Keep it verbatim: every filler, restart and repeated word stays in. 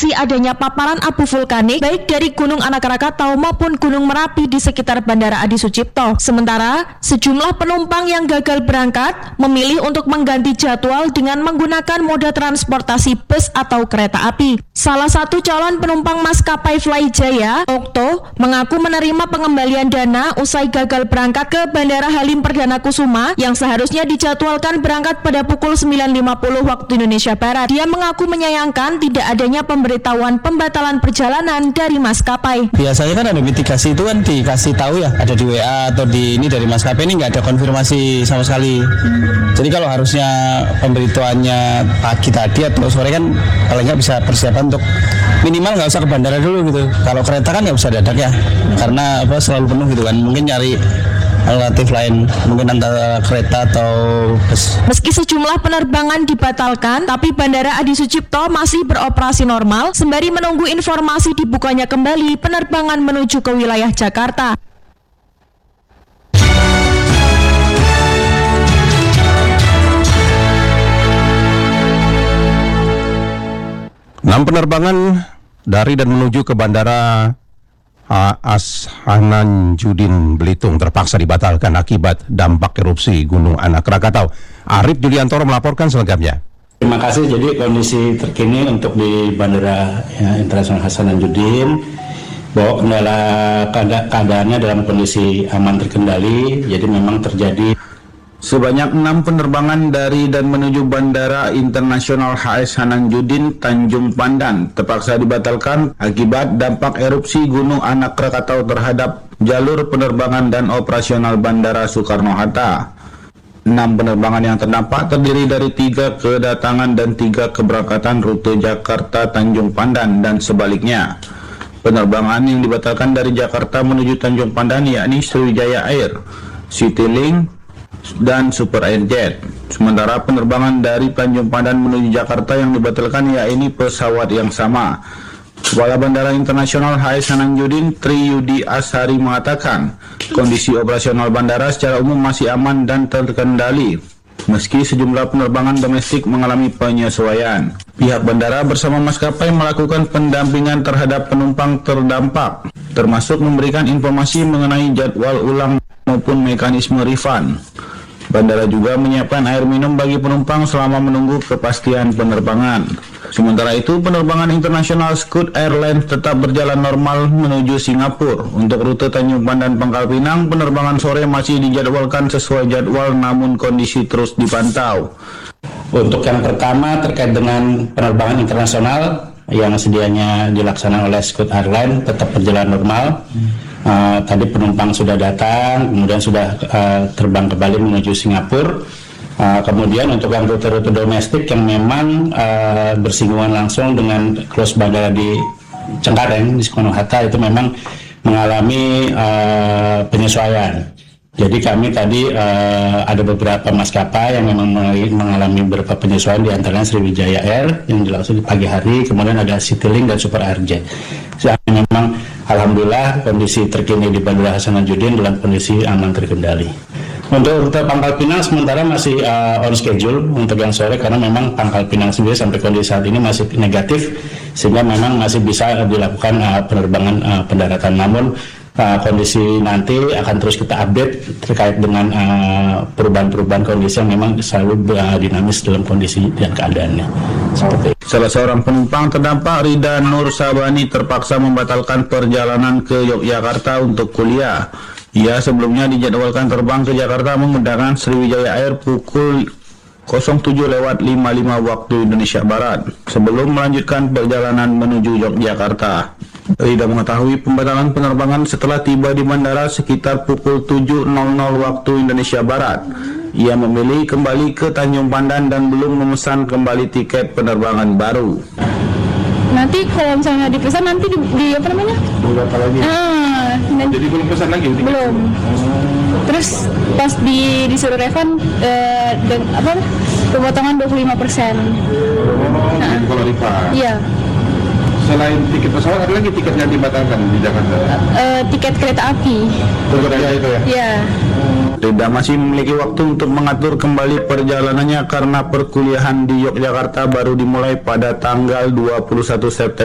terdeteksi adanya paparan abu vulkanik baik dari Gunung Anak Krakatau maupun Gunung Merapi di sekitar Bandara Adi Sucipto. Sementara, sejumlah penumpang yang gagal berangkat memilih untuk mengganti jadwal dengan menggunakan moda transportasi bus atau kereta api. Salah satu calon penumpang maskapai Flyjaya, Okto, mengaku menerima pengembalian dana usai gagal berangkat ke Bandara Halim Perdana Kusuma yang seharusnya dijadwalkan berangkat pada pukul sembilan lima puluh waktu Indonesia Barat. Dia mengaku menyayangkan tidak adanya pemberitahuan pembatalan perjalanan dari maskapai. Biasanya kan ada mitigasi itu kan dikasih tahu ya, ada di W A atau di ini dari maskapai, ini nggak ada konfirmasi sama sekali. Jadi kalau harusnya pemberitahuannya pagi tadi atau sore kan paling nggak bisa persiapan untuk minimal nggak usah ke bandara dulu gitu. Kalau kereta kan nggak usah dadak ya, karena apa selalu penuh gitu kan. Mungkin nyari alternatif lain, mungkin antara kereta atau bus. Meski sejumlah penerbangan dibatalkan, tapi Bandara Adi Sucipto masih beroperasi normal sembari menunggu informasi dibukanya kembali penerbangan menuju ke wilayah Jakarta. Enam penerbangan dari dan menuju ke Bandara Ashananjudin Belitung terpaksa dibatalkan akibat dampak erupsi Gunung Anak Krakatau. Arif Juliantoro melaporkan selengkapnya. Terima kasih. Jadi kondisi terkini untuk di Bandara ya, Internasional Hasanuddin, bahwa kendala keadaannya dalam kondisi aman terkendali. Jadi memang terjadi sebanyak enam penerbangan dari dan menuju Bandara Internasional H S Hasanuddin Tanjung Pandan terpaksa dibatalkan akibat dampak erupsi Gunung Anak Krakatau terhadap jalur penerbangan dan operasional Bandara Soekarno-Hatta. Enam penerbangan yang terdampak terdiri dari tiga kedatangan dan tiga keberangkatan rute Jakarta Tanjung Pandan dan sebaliknya. Penerbangan yang dibatalkan dari Jakarta menuju Tanjung Pandan yakni Sriwijaya Air, Citylink, dan Super Airjet. Sementara penerbangan dari Tanjung Pandan menuju Jakarta yang dibatalkan yakni pesawat yang sama. Kepala Bandara Internasional H S Hasanuddin Tri Yudi Ashari mengatakan kondisi operasional bandara secara umum masih aman dan terkendali meski sejumlah penerbangan domestik mengalami penyesuaian. Pihak bandara bersama maskapai melakukan pendampingan terhadap penumpang terdampak, termasuk memberikan informasi mengenai jadwal ulang maupun mekanisme refund. Bandara juga menyiapkan air minum bagi penumpang selama menunggu kepastian penerbangan. Sementara itu, penerbangan internasional Scoot Airlines tetap berjalan normal menuju Singapura. Untuk rute Tanjung Pandan Pangkal Pinang, penerbangan sore masih dijadwalkan sesuai jadwal namun kondisi terus dipantau. Untuk yang pertama terkait dengan penerbangan internasional yang sedianya dilaksanakan oleh Scoot Airlines tetap berjalan normal. Uh, tadi penumpang sudah datang, kemudian sudah uh, terbang kembali menuju Singapura. Uh, kemudian untuk yang rute-rute domestik yang memang uh, bersinggungan langsung dengan close bandara di Cengkareng di Soekarno-Hatta itu memang mengalami uh, penyesuaian. Jadi kami tadi uh, ada beberapa maskapai yang memang mengalami beberapa penyesuaian, di antaranya Sriwijaya Air yang dilaksanakan di pagi hari, kemudian ada Citylink dan Super Airjet. Jadi memang alhamdulillah kondisi terkini di Bandara Hasanuddin dalam kondisi aman terkendali. Untuk rute Pangkal Pinang sementara masih uh, on schedule untuk yang sore karena memang Pangkal Pinang sendiri sampai kondisi saat ini masih negatif sehingga memang masih bisa dilakukan uh, penerbangan uh, pendaratan. Namun uh, kondisi nanti akan terus kita update terkait dengan uh, perubahan-perubahan kondisi yang memang selalu uh, dinamis dalam kondisi dan keadaannya. Seperti itu. Salah seorang penumpang terdampak, Rida Nur Sabani, terpaksa membatalkan perjalanan ke Yogyakarta untuk kuliah. Ia sebelumnya dijadwalkan terbang ke Jakarta menggunakan Sriwijaya Air pukul nol tujuh lewat lima puluh lima waktu Indonesia Barat sebelum melanjutkan perjalanan menuju Yogyakarta. Rida mengetahui pembatalan penerbangan setelah tiba di bandara sekitar pukul tujuh nol nol waktu Indonesia Barat. Ia memilih kembali ke Tanjung Pandan dan belum memesan kembali tiket penerbangan baru. Nanti kalau misalnya dipesan nanti di, di apa namanya? Berapa lagi? Ah, nanti, Jadi belum pesan lagi? Belum. Terus pas di disuruh refund eh, dan apa? Pemotongan dua puluh lima persen. Oh, nah. Jadi kalau refund. Iya. Selain tiket pesawat ada lagi tiket yang dibatalkan di Jakarta? Uh, tiket kereta api. Kereta itu ya? Iya. Rida masih memiliki waktu untuk mengatur kembali perjalanannya karena perkuliahan di Yogyakarta baru dimulai pada tanggal dua puluh satu September.